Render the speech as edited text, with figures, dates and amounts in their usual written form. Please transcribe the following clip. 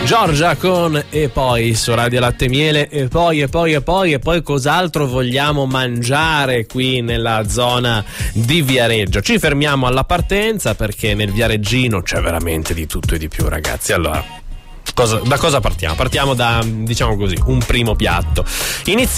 Giorgia con E poi su Radio Latte e Miele. E poi cos'altro vogliamo mangiare qui nella zona di Viareggio? Ci fermiamo alla partenza perché nel Viareggino c'è veramente di tutto e di più, ragazzi. Allora, da cosa partiamo? Partiamo da, diciamo così, un primo piatto.